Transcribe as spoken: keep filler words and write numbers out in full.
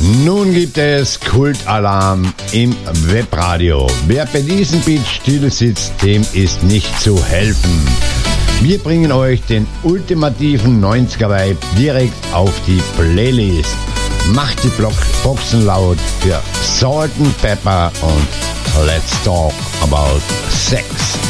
Nun gibt es Kultalarm im Webradio. Wer bei diesem Beat still sitzt, dem ist nicht zu helfen. Wir bringen euch den ultimativen neunziger-Vibe direkt auf die Playlist. Macht die Block Boxen laut für Salt and Pepper und Let's Talk About Sex.